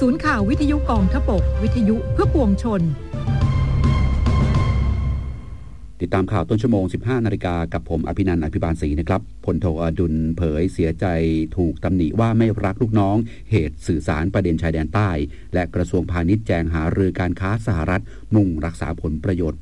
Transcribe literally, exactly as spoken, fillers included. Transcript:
ศูนย์ข่าววิทยุกองทพบกวิทยุเพื่อปวงชนติดตามข่าวต้นชั่วโมง สิบห้านาฬิกากับผมอภินันท์ อภิบาลศรีนะครับพลโทอดุลเผยเสียใจถูกตำหนิว่าไม่รักลูกน้องเหตุสื่อสารประเด็นชายแดนใต้และกระทรวงพาณิชย์แจงหารือการค้าสหรัฐมุ่งรักษาผลประโยชน์